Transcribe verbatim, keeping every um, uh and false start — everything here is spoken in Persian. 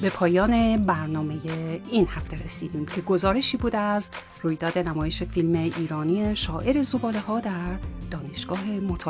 به پایان برنامه این هفته رسیدیم که گزارشی بود از رویداد نمایش فیلم ایرانی شاعر زباله‌ها در دانشگاه مطالعه